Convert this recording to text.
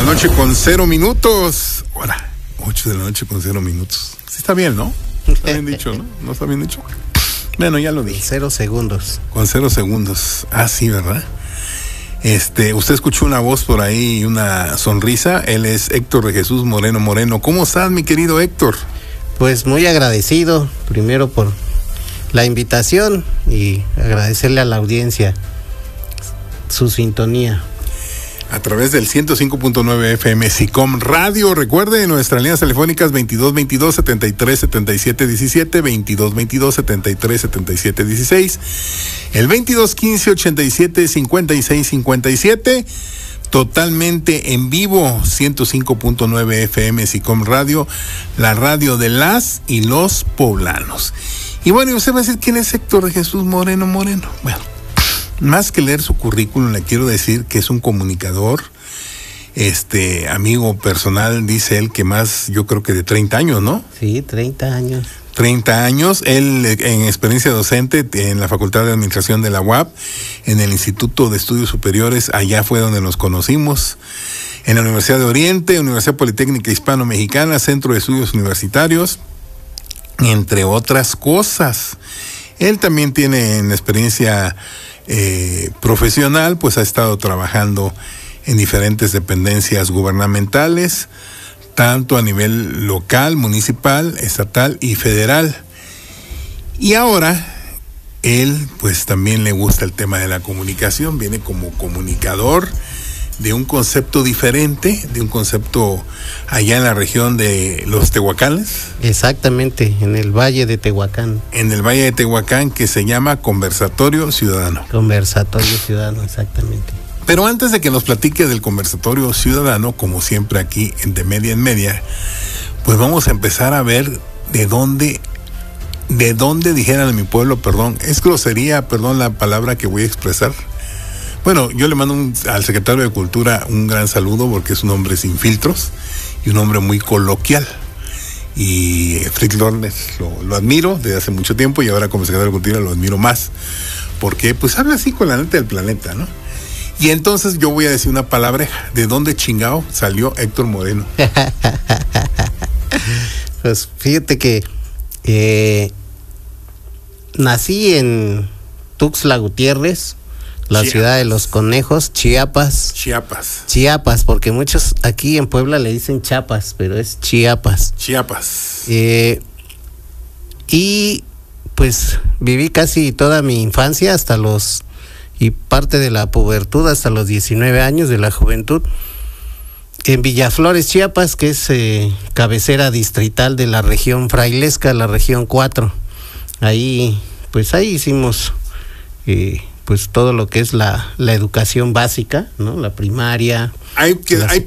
noche con 0 minutos. Hola, 8 de la noche con 0 minutos. Sí está bien, ¿no? Está bien dicho, ¿no? ¿No está bien dicho? Bueno, ya lo dije. 0 segundos. Con 0 segundos. Ah, sí, ¿verdad? Usted escuchó una voz por ahí y una sonrisa. Él es Héctor de Jesús Moreno Moreno. ¿Cómo estás, mi querido Héctor? Pues muy agradecido, primero por la invitación y agradecerle a la audiencia su sintonía. A través del 105.9 FM SICOM Radio. Recuerde nuestras líneas telefónicas 2222-737717, 2222-737716, el 2215-875657, totalmente en vivo, 105.9 FM SICOM Radio, la radio de las y los poblanos. Y bueno, y usted va a decir, ¿quién es Héctor de Jesús Moreno Moreno? Bueno, más que leer su currículum, le quiero decir que es un comunicador, amigo personal, dice él, que más, yo creo que de 30 años, ¿no? Sí, 30 años. 30 años, él en experiencia docente en la Facultad de Administración de la UAP, en el Instituto de Estudios Superiores, allá fue donde nos conocimos, en la Universidad de Oriente, Universidad Politécnica Hispano-Mexicana, Centro de Estudios Universitarios, entre otras cosas. Él también tiene en experiencia profesional, pues ha estado trabajando en diferentes dependencias gubernamentales, tanto a nivel local, municipal, estatal y federal. Y ahora, él pues también le gusta el tema de la comunicación, viene como comunicador de un concepto diferente, de un concepto allá en la región de los Tehuacanes. Exactamente, en el Valle de Tehuacán. En el Valle de Tehuacán, que se llama Conversatorio Ciudadano. Conversatorio Ciudadano, exactamente. Pero antes de que nos platique del Conversatorio Ciudadano, como siempre aquí en De Media en Media, pues vamos a empezar a ver de dónde dijeran en mi pueblo, perdón, es grosería, perdón la palabra que voy a expresar. Bueno, yo le mando al secretario de Cultura un gran saludo porque es un hombre sin filtros y un hombre muy coloquial. Y Fritz Lornes lo admiro desde hace mucho tiempo y ahora como secretario de Cultura lo admiro más. Porque pues habla así con la neta del planeta, ¿no? Y entonces yo voy a decir una palabreja. ¿De dónde chingao salió Héctor Moreno? Pues fíjate que nací en Tuxtla Gutiérrez, la ciudad de los conejos, Chiapas, porque muchos aquí en Puebla le dicen Chiapas, pero es Chiapas. Y pues viví casi toda mi infancia y parte de la pubertud hasta los 19 años de la juventud en Villaflores, Chiapas, que es cabecera distrital de la región frailesca, la región 4. Ahí hicimos pues todo lo que es la educación básica, ¿no? La primaria. Hay